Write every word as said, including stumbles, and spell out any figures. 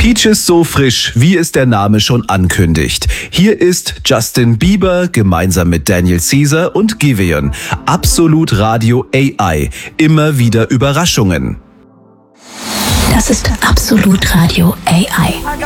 Peaches so frisch, wie es der Name schon ankündigt. Hier ist Justin Bieber gemeinsam mit Daniel Caesar und Giveon. Absolut Radio A I. Immer wieder Überraschungen. Das ist Absolut Radio A I.